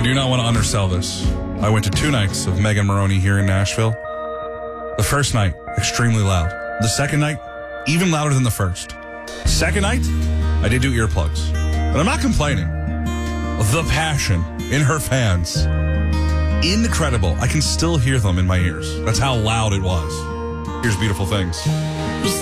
do not want to undersell this. I went to 2 nights of Megan Moroney here in Nashville. The first night, extremely loud. The second night, even louder than the first. Second night, I did do earplugs. And I'm not complaining. The passion in her fans. Incredible. I can still hear them in my ears. That's how loud it was. Here's Beautiful Things.